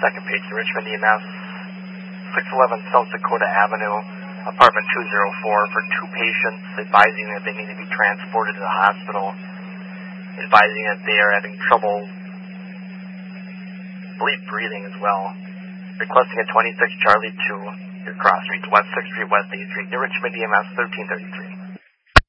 second page to Richmond EMS, 611 South Dakota Avenue, apartment 204, for two patients, advising that they need to be transported to the hospital, advising that they are having trouble, I believe, breathing as well. Requesting a 26 Charlie 2, your cross street, West 6th Street, West 8th Street, near Richmond EMS 1333.